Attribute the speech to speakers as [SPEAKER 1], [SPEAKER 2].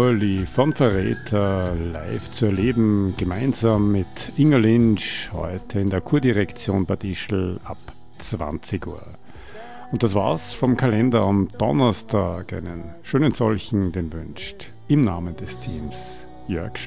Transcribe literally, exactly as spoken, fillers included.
[SPEAKER 1] Early von Verräter live zu erleben, gemeinsam mit Inga Lynch, heute in der Kurdirektion Bad Ischl ab zwanzig Uhr. Und das war's vom Kalender am Donnerstag. Einen schönen solchen, den wünscht im Namen des Teams Jörg Schlick.